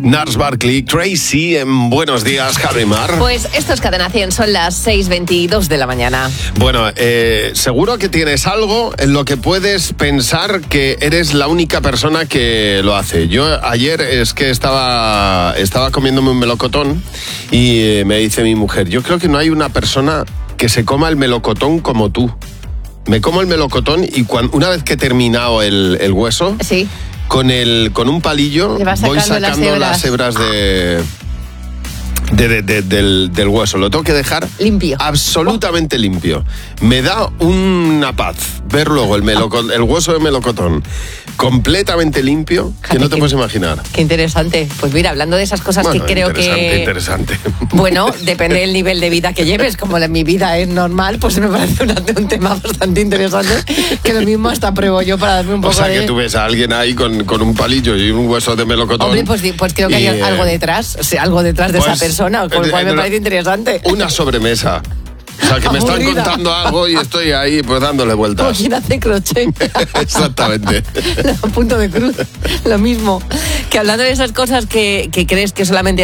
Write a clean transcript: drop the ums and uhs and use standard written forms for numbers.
Gnarls Barkley, Crazy, en Buenos Días, Javi Mar. Pues esto es Cadena 100, son las 6:22 de la mañana. Bueno, seguro que tienes algo en lo que puedes pensar que eres la única persona que lo hace. Yo ayer es que estaba comiéndome un melocotón y me dice mi mujer, yo creo que no hay una persona que se coma el melocotón como tú. Me como el melocotón y una vez que he terminado el hueso... Sí. Con un palillo voy sacando las hebras del hueso. Lo tengo que dejar limpio. Absolutamente limpio. Me da una paz ver luego el hueso de melocotón completamente limpio, que no te puedes imaginar. Qué interesante. Pues mira, hablando de esas cosas que creo Interesante. Bueno, depende del nivel de vida que lleves. Como mi vida es normal, pues me parece un tema bastante interesante, que lo mismo hasta pruebo yo para darme un poco de... O sea, que tú ves a alguien ahí con un palillo y un hueso de melocotón. Hombre, pues creo que hay algo detrás, algo detrás de esa persona, con lo cual me parece interesante. Una sobremesa. O sea, que me están contando algo y estoy ahí pues dándole vueltas. Como quien hace crochet. Exactamente. A punto de cruz. Lo mismo. Que hablando de esas cosas que crees que solamente